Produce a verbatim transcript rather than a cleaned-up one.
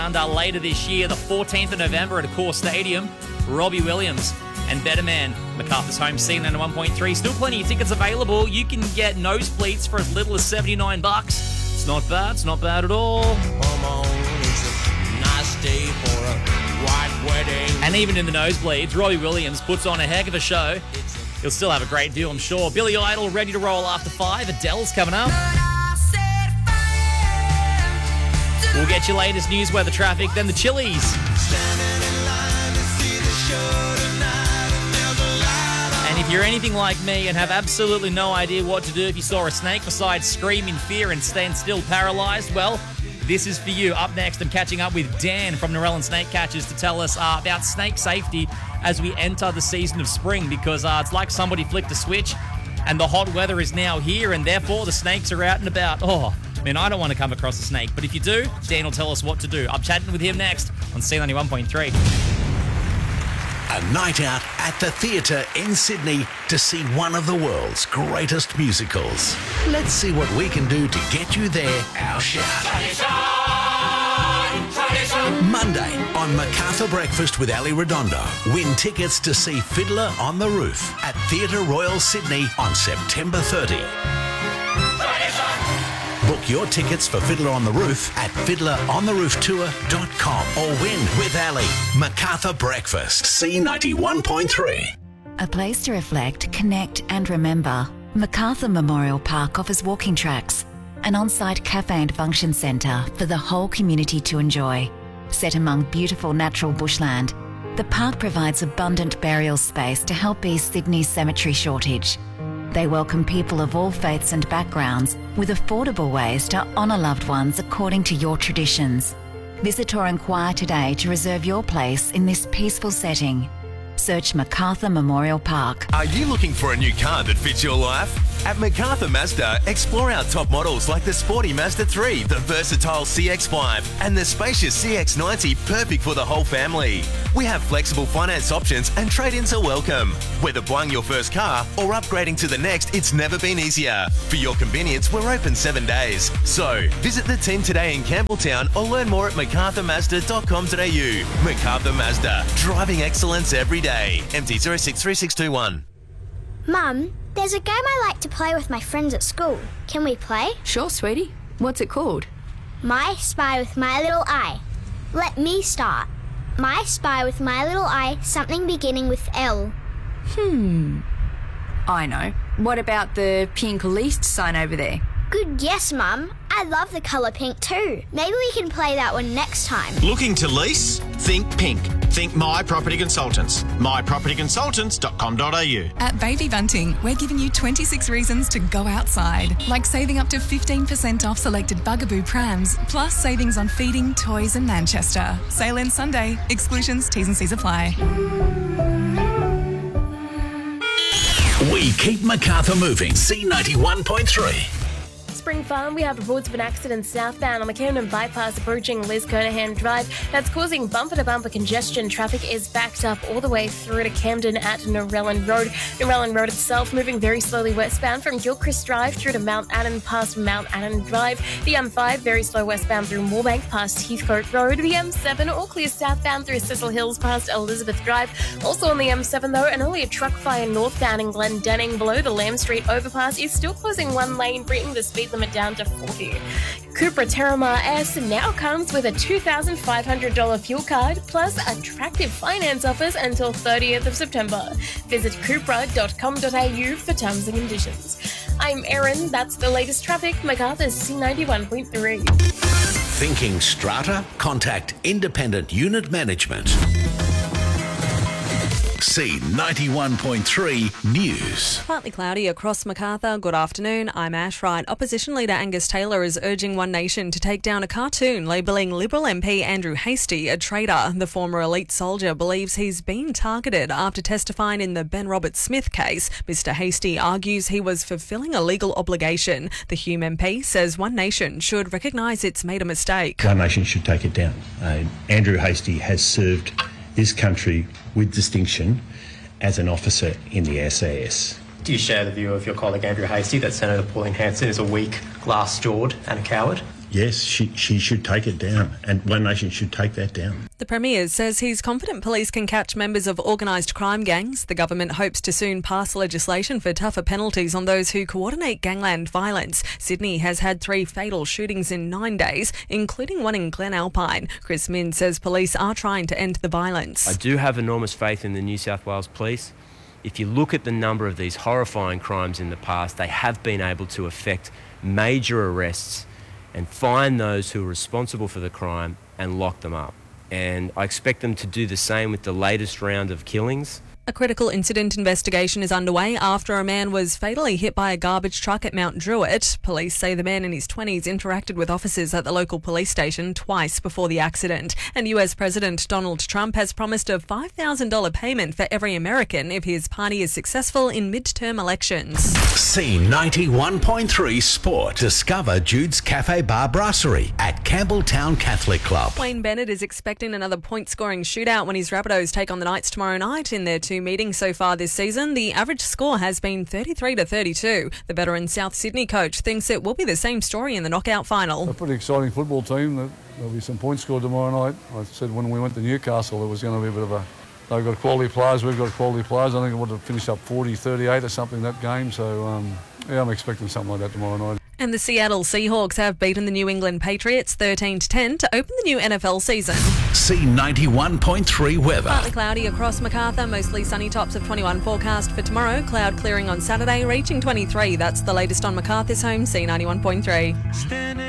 And uh, later this year, the fourteenth of November at Accor Stadium, Robbie Williams and Better Man, Macarthur's home scene under one point three. Still plenty of tickets available. You can get nosebleeds for as little as seventy-nine bucks. It's not bad. It's not bad at all. Come on, it's a nice day for a white wedding. And even in the nosebleeds, Robbie Williams puts on a heck of a show. He'll still have a great deal, I'm sure. Billy Idol ready to roll after five. Adele's coming up. We'll get your latest news, weather, traffic, then the Chili's. And if you're anything like me and have absolutely no idea what to do if you saw a snake besides scream in fear and stand still paralysed, well, this is for you. Up next, I'm catching up with Dan from Narellan Snake Catchers to tell us uh, about snake safety as we enter the season of spring, because uh, it's like somebody flicked a switch and the hot weather is now here and therefore the snakes are out and about. Oh, I mean, I don't want to come across a snake, but if you do, Dan will tell us what to do. I'm chatting with him next on C ninety-one point three. A night out at the theatre in Sydney to see one of the world's greatest musicals. Let's see what we can do to get you there, our shout. Tradition, tradition. Monday on Macarthur Breakfast with Ali Redondo. Win tickets to see Fiddler on the Roof at Theatre Royal Sydney on September thirtieth. Book your tickets for Fiddler on the Roof at fiddler on the roof tour dot com or win with Ali. Macarthur Breakfast, C ninety-one point three. A place to reflect, connect and remember. Macarthur Memorial Park offers walking tracks, an on-site cafe and function centre for the whole community to enjoy. Set among beautiful natural bushland, the park provides abundant burial space to help ease Sydney's cemetery shortage. They welcome people of all faiths and backgrounds with affordable ways to honour loved ones according to your traditions. Visit or inquire today to reserve your place in this peaceful setting. Search Macarthur Memorial Park. Are you looking for a new car that fits your life? At Macarthur Mazda, explore our top models like the sporty Mazda three, the versatile C X five, and the spacious C X ninety, perfect for the whole family. We have flexible finance options and trade-ins are welcome. Whether buying your first car or upgrading to the next, it's never been easier. For your convenience, we're open seven days. So, visit the team today in Campbelltown or learn more at macarthur mazda dot com dot a u. Macarthur Mazda, driving excellence every day. M T zero six three six two one. Mum, there's a game I like to play with my friends at school. Can we play? Sure, sweetie. What's it called? My Spy with My Little Eye. Let me start. My Spy with My Little Eye, something beginning with L. Hmm. I know. What about the pink leased sign over there? Good guess, Mum. I love the colour pink too. Maybe we can play that one next time. Looking to lease? Think pink. Think My Property Consultants. my property consultants dot com dot a u. At Baby Bunting, we're giving you twenty-six reasons to go outside, like saving up to fifteen percent off selected Bugaboo prams, plus savings on feeding, toys and Manchester. Sale ends Sunday. Exclusions, T's and C's apply. We keep Macarthur moving. C ninety-one point three. Spring Farm, we have reports of an accident southbound on the Camden Bypass approaching Liz Kernahan Drive. That's causing bumper-to-bumper congestion. Traffic is backed up all the way through to Camden at Narellan Road. Narellan Road itself moving very slowly westbound from Gilchrist Drive through to Mount Annan past Mount Annan Drive. The M five very slow westbound through Moorebank past Heathcote Road. The M seven all clear southbound through Cecil Hills past Elizabeth Drive. Also on the M seven though, an earlier truck fire northbound in Glendenning below the Lamb Street overpass is still closing one lane, bringing the speed limit down to forty. Cupra Terramar S now comes with a two thousand five hundred dollars fuel card plus attractive finance offers until thirtieth of September. Visit cupra dot com dot a u for terms and conditions. I'm Erin. That's the latest traffic. Macarthur's C ninety-one point three. Thinking strata? Contact Independent Unit Management. C ninety-one point three News. Partly cloudy across Macarthur. Good afternoon. I'm Ash Wright. Opposition leader Angus Taylor is urging One Nation to take down a cartoon labelling Liberal M P Andrew Hastie a traitor. The former elite soldier believes he's been targeted after testifying in the Ben Roberts-Smith case. Mister Hastie argues he was fulfilling a legal obligation. The Hume M P says One Nation should recognise it's made a mistake. One Nation should take it down. Uh, Andrew Hastie has served this country with distinction as an officer in the S A S. Do you share the view of your colleague Andrew Hastie that Senator Pauline Hanson is a weak, glass-jawed and a coward? yes, she, she should take it down, and One Nation should take that down. The Premier says he's confident police can catch members of organised crime gangs. The government hopes to soon pass legislation for tougher penalties on those who coordinate gangland violence. Sydney has had three fatal shootings in nine days, including one in Glen Alpine. Chris Min says police are trying to end the violence. I do have enormous faith in the New South Wales Police. If you look at the number of these horrifying crimes in the past, they have been able to effect major arrests and find those who are responsible for the crime and lock them up. And I expect them to do the same with the latest round of killings. A critical incident investigation is underway after a man was fatally hit by a garbage truck at Mount Druitt. Police say the man in his twenties interacted with officers at the local police station twice before the accident. And U S President Donald Trump has promised a five thousand dollars payment for every American if his party is successful in midterm elections. C ninety-one point three Sport. Discover Jude's Cafe Bar Brasserie at Campbelltown Catholic Club. Wayne Bennett is expecting another point-scoring shootout when his Rabbitohs take on the Knights tomorrow night in their two meetings so far this season. The average score has been thirty-three to thirty-two. The veteran South Sydney coach thinks it will be the same story in the knockout final. A pretty exciting football team. There'll be some points scored tomorrow night. I said when we went to Newcastle there was going to be a bit of a... They've got quality players, we've got quality players. I think it would have finished up forty thirty-eight or something that game. So, um, yeah, I'm expecting something like that tomorrow night. And the Seattle Seahawks have beaten the New England Patriots thirteen to ten to open the new N F L season. C ninety-one point three weather. Partly cloudy across Macarthur, mostly sunny, tops of twenty-one forecast for tomorrow. Cloud clearing on Saturday, reaching twenty-three. That's the latest on Macarthur's home, C ninety-one point three.